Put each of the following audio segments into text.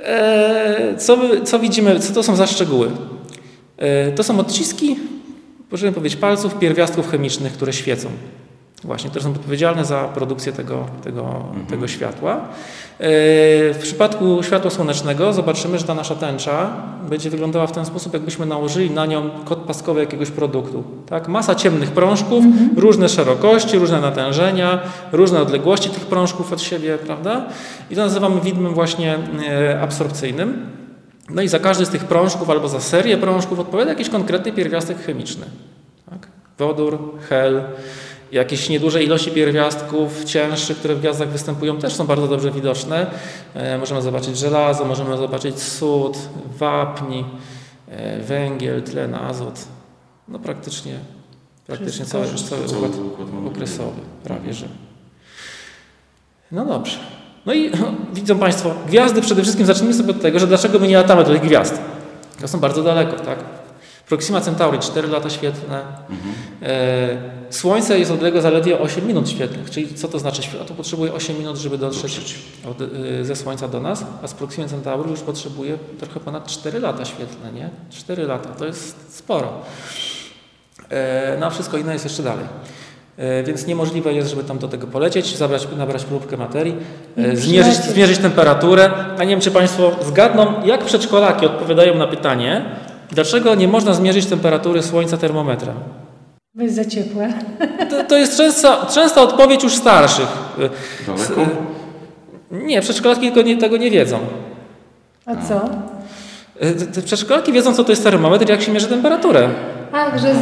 Co widzimy, co to są za szczegóły? To są odciski, możemy powiedzieć, palców pierwiastków chemicznych, które świecą. Właśnie, które są odpowiedzialne za produkcję tego światła. W przypadku światła słonecznego zobaczymy, że ta nasza tęcza będzie wyglądała w ten sposób, jakbyśmy nałożyli na nią kod paskowy jakiegoś produktu. Tak? Masa ciemnych prążków, różne szerokości, różne natężenia, różne odległości tych prążków od siebie, prawda? I to nazywamy widmem właśnie absorpcyjnym. No i za każdy z tych prążków albo za serię prążków odpowiada jakiś konkretny pierwiastek chemiczny. Tak? Wodór, hel, jakieś nieduże ilości pierwiastków cięższych, które w gwiazdach występują, też są bardzo dobrze widoczne. Możemy zobaczyć żelazo, możemy zobaczyć sód, wapń, węgiel, tlen, azot. No praktycznie cały układ okresowy, prawie że. No dobrze. No i widzą Państwo, gwiazdy przede wszystkim zacznijmy sobie od tego, że dlaczego my nie latamy do tych gwiazd. To są bardzo daleko, tak? Proxima Centauri 4 lata świetlne. Słońce jest odległe zaledwie 8 minut świetlnych, czyli co to znaczy? To potrzebuje 8 minut, żeby dotrzeć ze Słońca do nas, a z Proxima Centauri już potrzebuje trochę ponad 4 lata świetlne, nie? 4 lata, to jest sporo. No a wszystko inne jest jeszcze dalej. Więc niemożliwe jest, żeby tam do tego polecieć, nabrać próbkę materii, zmierzyć temperaturę. A nie wiem, czy Państwo zgadną, jak przedszkolaki odpowiadają na pytanie, dlaczego nie można zmierzyć temperatury Słońca termometrem? Bo jest za ciepłe. To jest częsta odpowiedź już starszych. Daleko? Nie, przedszkolaki tego nie wiedzą. A co? Przedszkolaki wiedzą, co to jest termometr i jak się mierzy temperaturę. A, że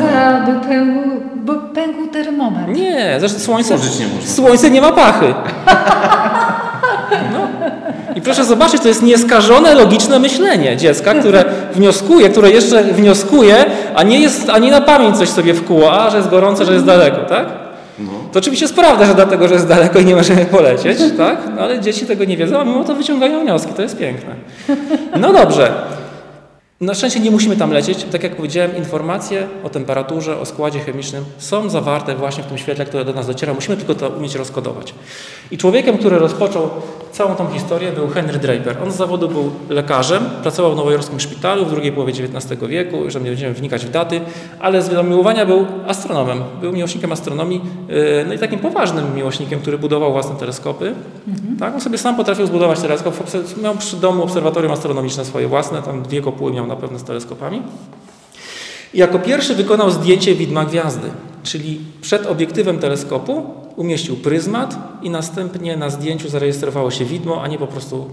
pękł termometr. Nie, zresztą Słońce nie ma pachy. No. I proszę zobaczyć, to jest nieskażone, logiczne myślenie dziecka, które jeszcze wnioskuje, a nie na pamięć coś sobie wkuło, że jest gorąco, że jest daleko, tak? No. To oczywiście jest prawda, że dlatego, że jest daleko i nie możemy polecieć, tak? No, ale dzieci tego nie wiedzą, a mimo to wyciągają wnioski, to jest piękne. No dobrze. Na szczęście nie musimy tam lecieć. Tak jak powiedziałem, informacje o temperaturze, o składzie chemicznym są zawarte właśnie w tym świetle, które do nas dociera. Musimy tylko to umieć rozkodować. I człowiekiem, który rozpoczął całą tą historię, był Henry Draper. On z zawodu był lekarzem, pracował w nowojorskim szpitalu w drugiej połowie XIX wieku, już nie będziemy wnikać w daty, ale z zamiłowania był astronomem. Był miłośnikiem astronomii, no i takim poważnym miłośnikiem, który budował własne teleskopy. Tak? On sobie sam potrafił zbudować teleskop. Miał przy domu obserwatorium astronomiczne swoje własne, tam 2 kopuły miał na pewno z teleskopami. I jako pierwszy wykonał zdjęcie widma gwiazdy, czyli przed obiektywem teleskopu umieścił pryzmat i następnie na zdjęciu zarejestrowało się widmo, a nie po prostu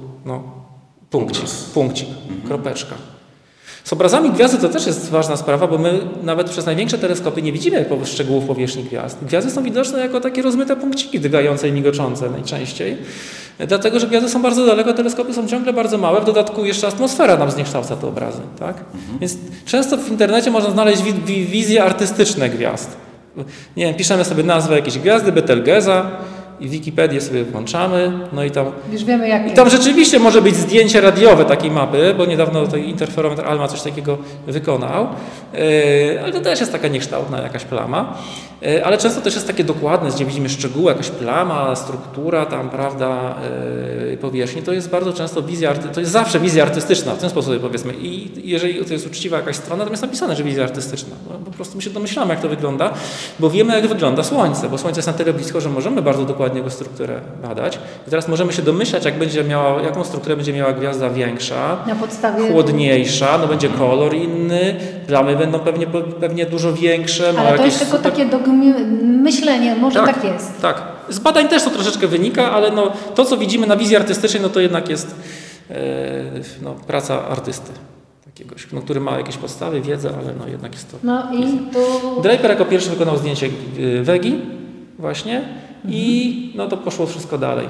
punkcik, kropeczka. Z obrazami gwiazdy to też jest ważna sprawa, bo my nawet przez największe teleskopy nie widzimy szczegółów powierzchni gwiazd. Gwiazdy są widoczne jako takie rozmyte punkciki drgające i migoczące najczęściej. Dlatego, że gwiazdy są bardzo daleko, teleskopy są ciągle bardzo małe, w dodatku jeszcze atmosfera nam zniekształca te obrazy. Tak? Więc często w internecie można znaleźć wizje artystyczne gwiazd. Nie wiem, piszemy sobie nazwę jakiejś gwiazdy, Betelgeza, i Wikipedię sobie włączamy, no i tam... Już wiemy, jak i tam rzeczywiście może być zdjęcie radiowe takiej mapy, bo niedawno interferometr ALMA coś takiego wykonał, ale to też jest taka niekształtna jakaś plama, ale często też jest takie dokładne, gdzie widzimy szczegóły, jakaś plama, struktura tam, prawda, powierzchni. To jest bardzo często to jest zawsze wizja artystyczna, w ten sposób powiedzmy. I jeżeli to jest uczciwa jakaś strona, to jest napisane, że wizja artystyczna. No, po prostu my się domyślamy, jak to wygląda, bo wiemy, jak wygląda Słońce, bo Słońce jest na tyle blisko, że możemy bardzo dokładnie jego strukturę badać. I teraz możemy się domyślać, jaką strukturę będzie miała gwiazda większa, na podstawie... chłodniejsza, no będzie kolor inny, plamy będą pewnie dużo większe. Ale to jest tylko takie myślenie, może tak jest. Tak. Z badań też to troszeczkę wynika, ale no, to, co widzimy na wizji artystycznej, no to jednak jest praca artysty. Jakiegoś, który ma jakieś podstawy, wiedzę, ale no jednak jest to... No i tu... Draper jako pierwszy wykonał zdjęcie Wegi właśnie i no to poszło wszystko dalej.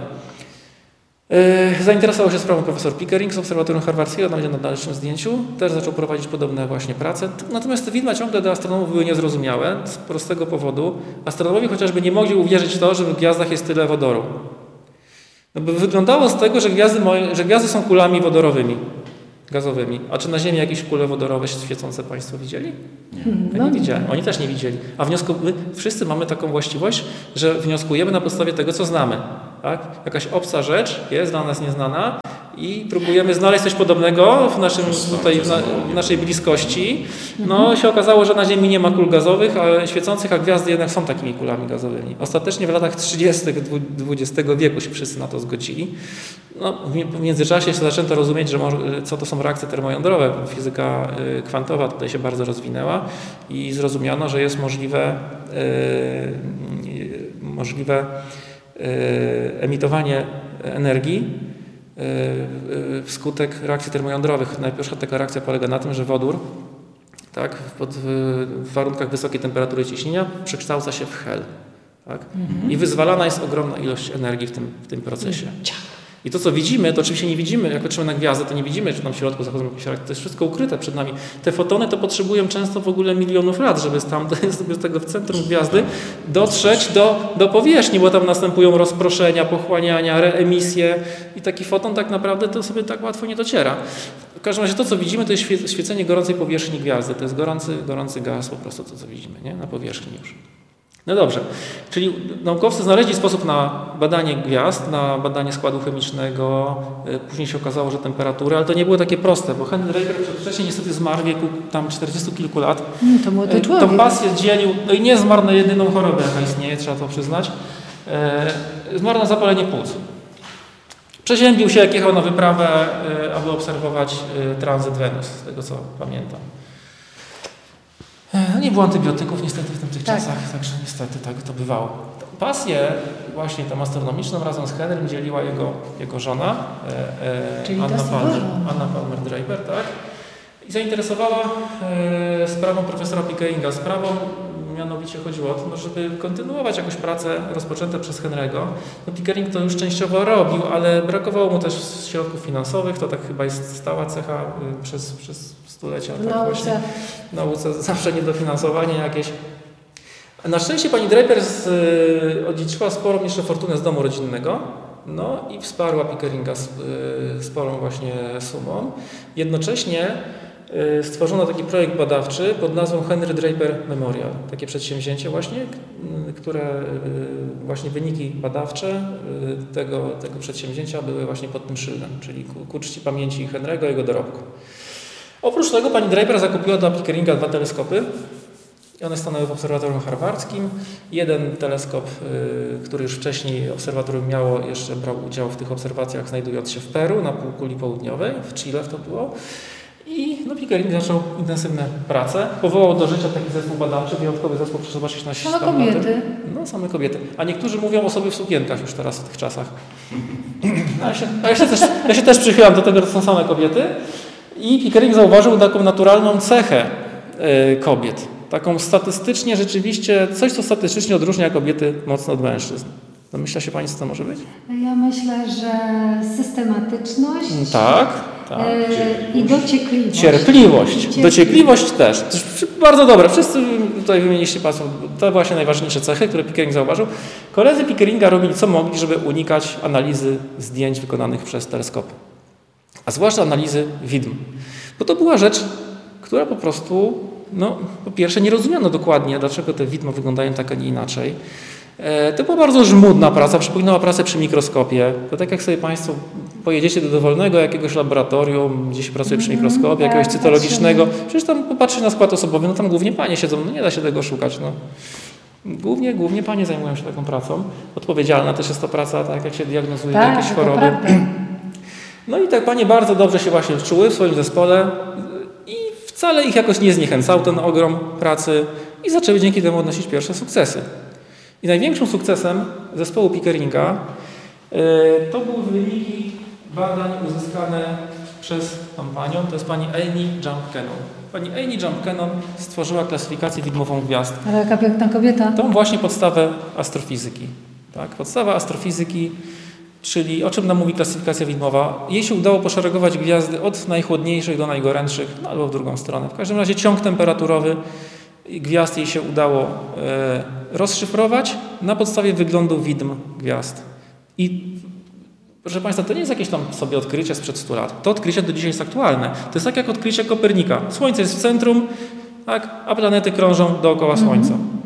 Zainteresował się sprawą profesor Pickering z Obserwatorium Harvardzkiego, będzie na dalszym zdjęciu. Też zaczął prowadzić podobne właśnie prace. Natomiast te widma ciągle dla astronomów były niezrozumiałe z prostego powodu. Astronomowie chociażby nie mogli uwierzyć w to, że w gwiazdach jest tyle wodoru. No bo wyglądało z tego, że gwiazdy są kulami wodorowymi, gazowymi. A czy na Ziemi jakieś kule wodorowe świecące Państwo widzieli? Nie. Ja nie widziałem. Oni też nie widzieli. A my wszyscy mamy taką właściwość, że wnioskujemy na podstawie tego, co znamy. Tak? Jakaś obca rzecz jest dla nas nieznana i próbujemy znaleźć coś podobnego w naszej bliskości. No się okazało, że na Ziemi nie ma kul gazowych, świecących, a gwiazdy jednak są takimi kulami gazowymi. Ostatecznie w latach 30. XX wieku się wszyscy na to zgodzili. No, w międzyczasie się zaczęto rozumieć, że co to są reakcje termojądrowe. Fizyka kwantowa tutaj się bardzo rozwinęła i zrozumiano, że jest możliwe emitowanie energii wskutek reakcji termojądrowych. Najpierw taka reakcja polega na tym, że wodór w warunkach wysokiej temperatury i ciśnienia przekształca się w hel. Tak? I wyzwalana jest ogromna ilość energii w tym procesie. I to, co widzimy, to oczywiście nie widzimy, jak patrzymy na gwiazdy, to nie widzimy, że tam w środku zachodzą jakieś reakcje. To jest wszystko ukryte przed nami. Te fotony to potrzebują często w ogóle milionów lat, żeby z tego w centrum gwiazdy dotrzeć do powierzchni, bo tam następują rozproszenia, pochłaniania, reemisje i taki foton tak naprawdę to sobie tak łatwo nie dociera. W każdym razie to, co widzimy, to jest świecenie gorącej powierzchni gwiazdy. To jest gorący gaz po prostu to, co widzimy, nie? Na powierzchni już. No dobrze, czyli naukowcy znaleźli sposób na badanie gwiazd, na badanie składu chemicznego, później się okazało, że temperatury, ale to nie było takie proste, bo Henry Draper przedwcześnie niestety zmarł w wieku tam 40 kilku lat. To młody człowiek. Tą pasję dzielił, no i nie zmarł na jedyną chorobę, jaka istnieje, trzeba to przyznać. Zmarł na zapalenie płuc. Przeziębił się, jak jechał na wyprawę, aby obserwować tranzyt Wenus, z tego co pamiętam. Nie było antybiotyków niestety w tych czasach, także niestety tak to bywało. Pasję właśnie tą astronomiczną razem z Henrym dzieliła jego żona, Anna Palmer Draper, tak? I zainteresowała sprawą profesora Pickeringa. Sprawą mianowicie chodziło o to, żeby kontynuować jakąś pracę rozpoczęte przez Henry'ego. No, Pickering to już częściowo robił, ale brakowało mu też środków finansowych. To tak chyba jest stała cecha przez stulecia. W nauce zawsze niedofinansowanie jakieś. Na szczęście pani Draper odziedziczyła sporą jeszcze fortunę z domu rodzinnego. No i wsparła Pickeringa sporą właśnie sumą. Jednocześnie stworzono taki projekt badawczy pod nazwą Henry Draper Memorial. Takie przedsięwzięcie właśnie, które właśnie wyniki badawcze tego przedsięwzięcia były właśnie pod tym szyldem, czyli ku czci pamięci Henry'ego i jego dorobku. Oprócz tego pani Draper zakupiła dla Pickeringa 2 teleskopy. I one stanęły w obserwatorium harwardzkim. Jeden teleskop, który już wcześniej obserwatorium miało, jeszcze brał udział w tych obserwacjach, znajdując się w Peru, na półkuli południowej, w Chile to było. I Pickering zaczął intensywne prace. Powołał do życia taki zespół badawczy, wyjątkowy zespół, proszę zobaczyć na same kobiety. No, same kobiety. A niektórzy mówią o sobie w sukienkach już teraz w tych czasach. Ja się też przychylam do tego, że to są same kobiety. I Pickering zauważył taką naturalną cechę kobiet. Taką statystycznie rzeczywiście, coś co statystycznie odróżnia kobiety mocno od mężczyzn. Domyśla się pani, co to może być? Ja myślę, że systematyczność. Tak. I dociekliwość. Cierpliwość. Dociekliwość też. Bardzo dobre. Wszyscy tutaj wymieniliście Państwo te właśnie najważniejsze cechy, które Pickering zauważył. Koledzy Pickeringa robili co mogli, żeby unikać analizy zdjęć wykonanych przez teleskopy. A zwłaszcza analizy widm. Bo to była rzecz, która po prostu, po pierwsze nie rozumiano dokładnie, dlaczego te widma wyglądają tak, a nie inaczej. To była bardzo żmudna praca, przypominała pracę przy mikroskopie. To tak jak sobie Państwo pojedziecie do dowolnego jakiegoś laboratorium, gdzie się pracuje przy mikroskopie, jakiegoś cytologicznego, przecież tam popatrzcie na skład osobowy, tam głównie panie siedzą, nie da się tego szukać. Głównie panie zajmują się taką pracą. Odpowiedzialna też jest to praca, tak jak się diagnozuje jakieś choroby. No i tak panie bardzo dobrze się właśnie czuły w swoim zespole i wcale ich jakoś nie zniechęcał ten ogrom pracy i zaczęły dzięki temu odnosić pierwsze sukcesy. I największym sukcesem zespołu Pickeringa to były wyniki badań uzyskane przez tą panią, to jest pani Amy Jump Cannon. Pani Amy Jump Cannon stworzyła klasyfikację widmową gwiazd. Ale jaka piękna kobieta. Tą właśnie podstawę astrofizyki. Tak? Podstawa astrofizyki, czyli o czym nam mówi klasyfikacja widmowa. Jej się udało poszeregować gwiazdy od najchłodniejszych do najgorętszych, albo w drugą stronę. W każdym razie ciąg temperaturowy gwiazd jej się udało rozszyfrować na podstawie wyglądu widm gwiazd. I proszę Państwa, to nie jest jakieś tam sobie odkrycie sprzed 100 lat. To odkrycie do dzisiaj jest aktualne. To jest tak jak odkrycie Kopernika. Słońce jest w centrum, tak, a planety krążą dookoła Słońca.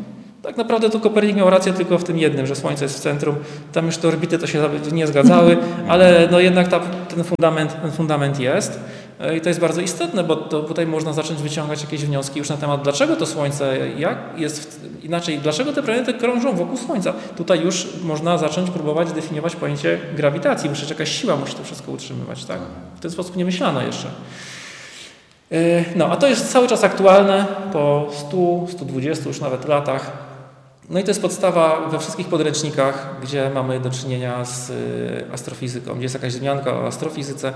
Tak naprawdę tu Kopernik miał rację tylko w tym jednym, że Słońce jest w centrum. Tam już te orbity to się nie zgadzały, ale no jednak ten fundament jest. I to jest bardzo istotne, bo tutaj można zacząć wyciągać jakieś wnioski już na temat, dlaczego to Słońce, dlaczego te planety krążą wokół Słońca. Tutaj już można zacząć próbować definiować pojęcie grawitacji, bo przecież jakaś siła musi to wszystko utrzymywać, tak? W ten sposób nie myślano jeszcze. No, a to jest cały czas aktualne po 100, 120 już nawet latach. No i to jest podstawa we wszystkich podręcznikach, gdzie mamy do czynienia z astrofizyką, gdzie jest jakaś wzmianka o astrofizyce.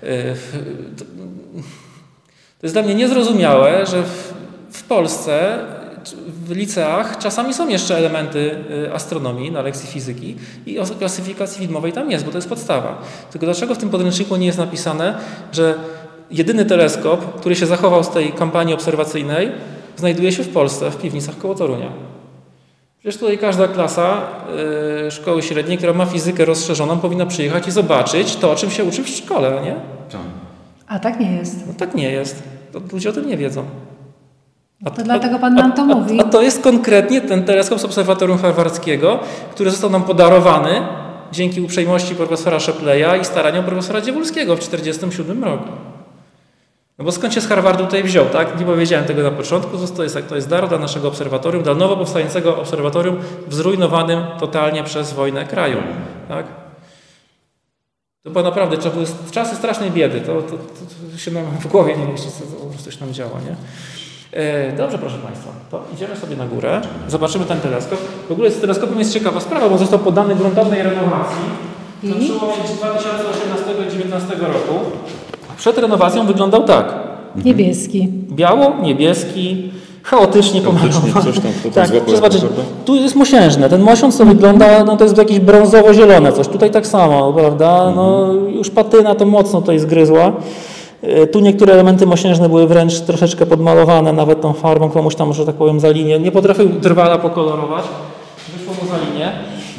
To jest dla mnie niezrozumiałe, że w Polsce w liceach czasami są jeszcze elementy astronomii na lekcji fizyki i o klasyfikacji widmowej tam jest, bo to jest podstawa. Tylko dlaczego w tym podręczniku nie jest napisane, że jedyny teleskop, który się zachował z tej kampanii obserwacyjnej, znajduje się w Polsce, w piwnicach koło Torunia. Przecież tutaj każda klasa szkoły średniej, która ma fizykę rozszerzoną, powinna przyjechać i zobaczyć to, o czym się uczy w szkole, nie? A tak nie jest. No tak nie jest. Ludzie o tym nie wiedzą. To dlatego pan nam to mówi. A to jest konkretnie ten teleskop z obserwatorium harwardzkiego, który został nam podarowany dzięki uprzejmości profesora Shepleya i staraniom profesora Dziewulskiego w 1947 roku. No bo skąd się z Harvardu tutaj wziął, tak? Nie powiedziałem tego na początku, to jest dar dla naszego obserwatorium, dla nowo powstającego obserwatorium w zrujnowanym totalnie przez wojnę kraju, tak? To było naprawdę czasy strasznej biedy, to się nam w głowie nie mieści, co po prostu się nam działo, nie? Dobrze, proszę Państwa, to idziemy sobie na górę, zobaczymy ten teleskop. W ogóle z teleskopem jest ciekawa sprawa, bo został poddany gruntownej renowacji na przełomie 2018 i 2019 roku. Przed renowacją wyglądał tak. Niebieski. Biało-niebieski, chaotycznie pomalowany. Coś tam, tak, zobaczyć, tu jest mosiężne. Ten mosiądz to wygląda, no to jest jakieś brązowo-zielone coś. Tutaj tak samo, prawda? No, już patyna to mocno tutaj zgryzła. Tu niektóre elementy mosiężne były wręcz troszeczkę podmalowane, nawet tą farbą komuś tam, że tak powiem, za linię. Nie potrafił drwala pokolorować. Wyszło mu za linię.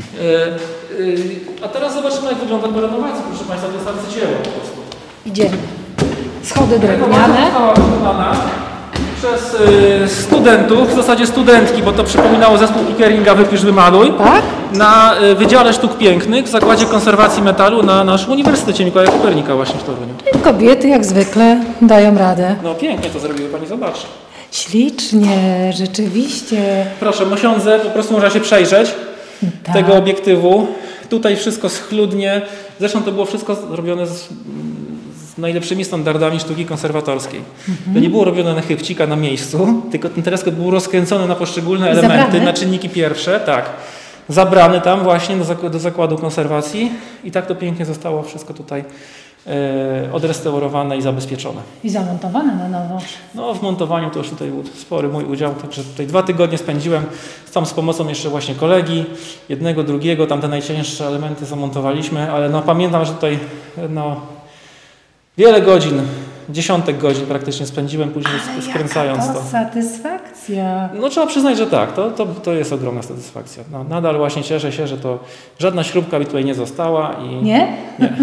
A teraz zobaczymy, jak wygląda po renowacji. Proszę Państwa, to jest arcydzieło po prostu. Idziemy. Schody drewniane. Została wykonana przez studentów, w zasadzie studentki, bo to przypominało zespół Pickeringa Wypisz, wymaluj. Tak? Na Wydziale Sztuk Pięknych w Zakładzie Konserwacji Metalu na naszym Uniwersytecie Mikołaja Kopernika właśnie w Toruniu. Kobiety jak zwykle dają radę. No pięknie to zrobiły, Pani zobaczy. Ślicznie, rzeczywiście. Proszę, mosiądze, po prostu można się przejrzeć tego obiektywu. Tutaj wszystko schludnie. Zresztą to było wszystko zrobione z najlepszymi standardami sztuki konserwatorskiej. To nie było robione na chybcika na miejscu, tylko ten teleskop był rozkręcony na poszczególne elementy, na czynniki pierwsze, tak. Zabrany tam właśnie do zakładu konserwacji i tak to pięknie zostało wszystko tutaj odrestaurowane i zabezpieczone. I zamontowane na nowo. No w montowaniu to już tutaj był spory mój udział, także tutaj 2 tygodnie spędziłem tam z pomocą jeszcze właśnie kolegi, jednego, drugiego, tam te najcięższe elementy zamontowaliśmy, ale no pamiętam, że tutaj no wiele godzin, dziesiątek godzin praktycznie spędziłem później skręcając to. Satysfakcja. No trzeba przyznać, że tak, to jest ogromna satysfakcja. No, nadal właśnie cieszę się, że to żadna śrubka mi tutaj nie została. Nie? Nie.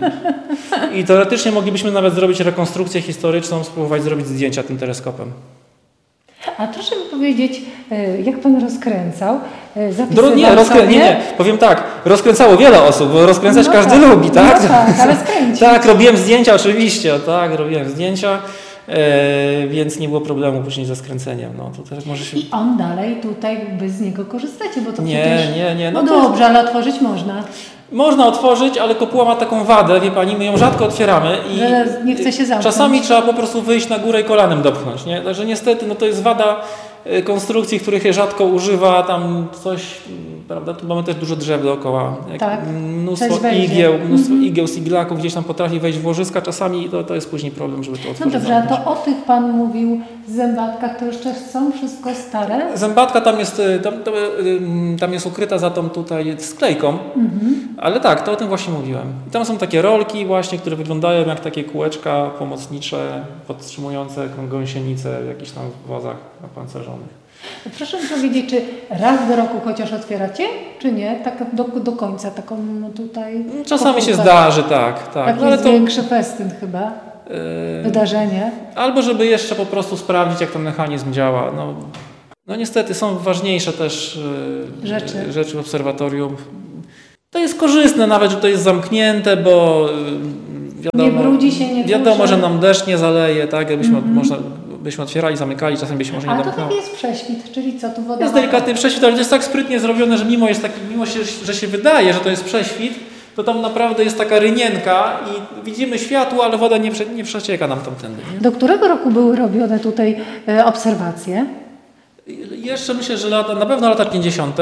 I teoretycznie moglibyśmy nawet zrobić rekonstrukcję historyczną, spróbować zrobić zdjęcia tym teleskopem. A proszę mi powiedzieć, jak pan rozkręcał? Nie. Powiem tak, rozkręcało wiele osób, bo rozkręcać każdy lubi, tak? No tak, ale skręcić. Tak, robiłem zdjęcia oczywiście, więc nie było problemu później ze skręceniem. No, to też może się... I on dalej tutaj wy z niego korzystacie, bo to Nie. No dobrze, ale otworzyć można. Można otworzyć, ale kopuła ma taką wadę, wie Pani, my ją rzadko otwieramy i że nie chce się zamknąć. Czasami trzeba po prostu wyjść na górę i kolanem dopchnąć, nie? Także niestety to jest wada konstrukcji, których się rzadko używa, tam coś, prawda, tu mamy też dużo drzew dookoła, tak, mnóstwo igieł, siglaków, gdzieś tam potrafi wejść w łożyska, czasami to jest później problem, żeby to otworzyć. No dobrze, a to o tych Pan mówił zębatkach, to jeszcze są wszystko stare? Zębatka tam jest ukryta za tą tutaj sklejką, ale tak, to o tym właśnie mówiłem. I tam są takie rolki właśnie, które wyglądają jak takie kółeczka pomocnicze, podtrzymujące gąsienice w jakichś tam wozach napancerzonych. Proszę mi powiedzieć, czy raz do roku chociaż otwieracie, czy nie? Tak do końca taką tutaj... Czasami się zdarzy, tak. Taki jest większy festyn chyba, wydarzenie. Albo żeby jeszcze po prostu sprawdzić, jak ten mechanizm działa. No niestety są ważniejsze też rzeczy w obserwatorium. To jest korzystne nawet, że to jest zamknięte, bo wiadomo, nie brudzi się, nie wiadomo, że nam deszcz nie zaleje, tak? Byśmy otwierali, zamykali, czasem byśmy może nie ale domknął. to taki jest prześwit, czyli co tu woda... Jest delikatny prześwit, ale to jest tak sprytnie zrobione, że mimo, że się wydaje, że to jest prześwit, to tam naprawdę jest taka rynienka i widzimy światło, ale woda nie przecieka nam tamtędy. Nie? Do którego roku były robione tutaj obserwacje? Jeszcze myślę, że na pewno lata 50.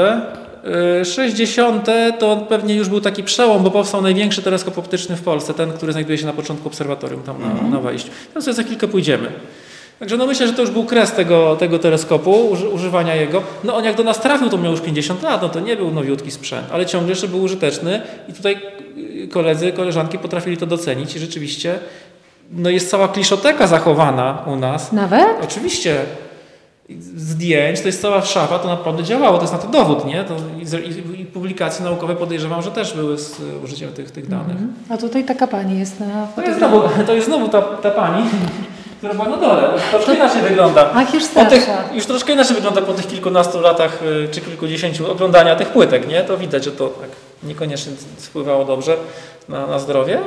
60. to pewnie już był taki przełom, bo powstał największy teleskop optyczny w Polsce, ten, który znajduje się na początku obserwatorium, tam na wejściu. Tam sobie za chwilkę pójdziemy. Także no myślę, że to już był kres tego teleskopu, używania jego. No on jak do nas trafił, to miał już 50 lat, no to nie był nowiutki sprzęt, ale ciągle jeszcze był użyteczny i tutaj koleżanki potrafili to docenić i rzeczywiście no jest cała kliszoteka zachowana u nas. Nawet? Oczywiście. Zdjęć, to jest cała szafa, to naprawdę działało, to jest na to dowód, nie? I publikacje naukowe podejrzewam, że też były z użyciem tych danych. A tutaj taka pani jest na fotografii. To jest znowu ta pani, która była na dole. Troszkę inaczej wygląda. Ach, już starsza. Już troszkę inaczej wygląda po tych kilkunastu latach czy kilkudziesięciu oglądania tych płytek, nie? To widać, że to tak niekoniecznie wpływało dobrze na zdrowie.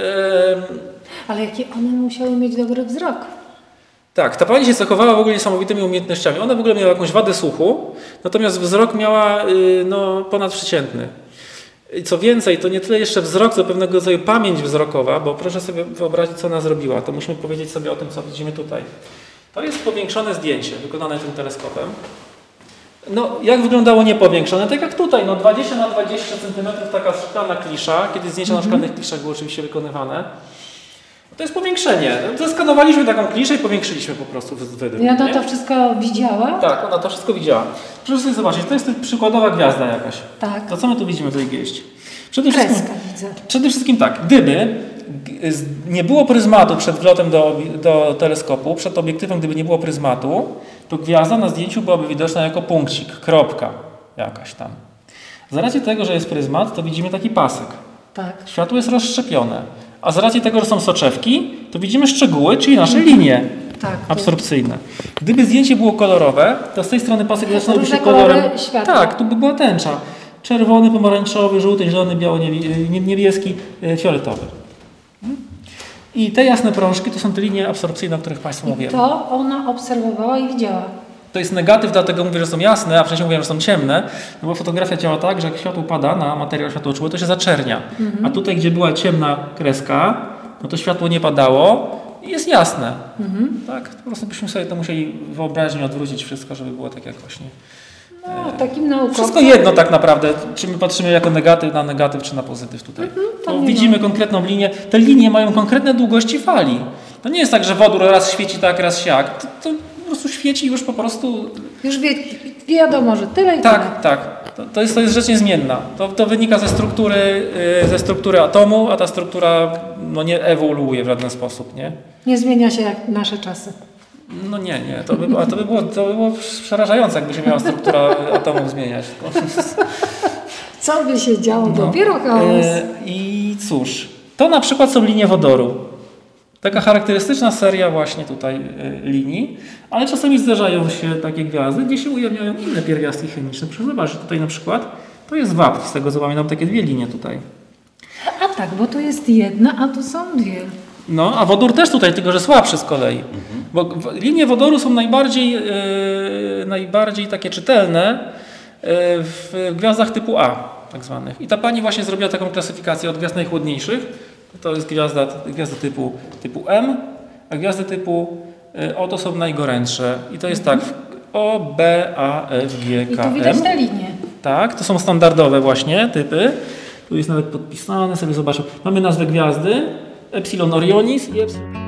Ale jakie one musiały mieć dobry wzrok? Tak, ta pani się zachowała w ogóle niesamowitymi umiejętnościami. Ona w ogóle miała jakąś wadę słuchu, natomiast wzrok miała ponadprzeciętny. I co więcej, to nie tyle jeszcze wzrok, co pewnego rodzaju pamięć wzrokowa, bo proszę sobie wyobrazić, co ona zrobiła. To musimy powiedzieć sobie o tym, co widzimy tutaj. To jest powiększone zdjęcie wykonane tym teleskopem. No, jak wyglądało niepowiększone? Tak jak tutaj, 20 na 20 cm taka szklana klisza, kiedy zdjęcia na szklanych kliszach były oczywiście wykonywane. To jest powiększenie. Zeskanowaliśmy taką kliszę i powiększyliśmy po prostu wydruk. I ona to wszystko widziała? Tak, ona to wszystko widziała. Proszę sobie zobaczyć, to jest przykładowa gwiazda jakaś. Tak. To co my tu widzimy w tej gwieździe? Przede wszystkim tak, gdyby nie było pryzmatu przed wlotem do teleskopu, przed obiektywem, gdyby nie było pryzmatu, to gwiazda na zdjęciu byłaby widoczna jako punkcik, kropka jakaś tam. Z racji tego, że jest pryzmat, to widzimy taki pasek. Tak. Światło jest rozszczepione. A z racji tego, że są soczewki, to widzimy szczegóły, czyli nasze linie absorpcyjne. Gdyby zdjęcie było kolorowe, to z tej strony pasek zaczynałby się kolorem. Światła. Tak, tu by była tęcza. Czerwony, pomarańczowy, żółty, zielony, biały, niebieski, fioletowy. I te jasne prążki to są te linie absorpcyjne, o których Państwu mówiłem. To ona obserwowała i widziała. To jest negatyw, dlatego mówię, że są jasne, a wcześniej mówiłem, że są ciemne, no bo fotografia działa tak, że jak światło pada na materiał światłoczuły, to się zaczernia. A tutaj, gdzie była ciemna kreska, no to światło nie padało i jest jasne. Tak? Po prostu byśmy sobie to musieli wyobraźnię odwrócić wszystko, żeby było tak jakoś. Nie? No, takim naukowcem. Wszystko jedno tak naprawdę, czy my patrzymy jako na negatyw, czy na pozytyw tutaj. To widzimy konkretną linię. Te linie mają konkretne długości fali. To nie jest tak, że wodór raz świeci tak, raz siak. To po prostu świeci już po prostu... Już wiadomo, że tyle i tyle. Tak. To jest rzecz niezmienna. To wynika ze struktury atomu, a ta struktura nie ewoluuje w żaden sposób. Nie zmienia się jak nasze czasy. No nie. To by było przerażające, jakby się miała struktura atomu zmieniać. Co by się działo? Dopiero chaos. I cóż, to na przykład są linie wodoru. Taka charakterystyczna seria właśnie tutaj linii, ale czasami zdarzają się takie gwiazdy, gdzie się ujawniają inne pierwiastki chemiczne. Proszę zobaczyć, tutaj na przykład to jest wapń, z tego co pamiętam, takie dwie linie tutaj. A tak, bo to jest jedna, a tu są dwie. No, a wodór też tutaj, tylko że słabszy z kolei. Bo linie wodoru są najbardziej takie czytelne w gwiazdach typu A, tak zwanych. I ta pani właśnie zrobiła taką klasyfikację od gwiazd najchłodniejszych. To jest gwiazdy typu M, a gwiazdy typu O to są najgorętsze. I to jest tak, O, B, A, F, G, K, M. I tu widać te linie. Tak, to są standardowe właśnie typy. Tu jest nawet podpisane, sobie zobaczę. Mamy nazwę gwiazdy, Epsilon Orionis i Epsilon...